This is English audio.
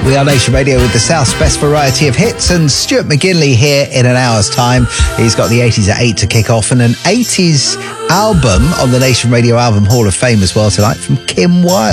We are Nation Radio with the South's best variety of hits, and Stuart McGinley here in an hour's time. He's got the 80s at 8 to kick off, and an 80s album on the Nation Radio Album Hall of Fame as well tonight from Kim Wilde.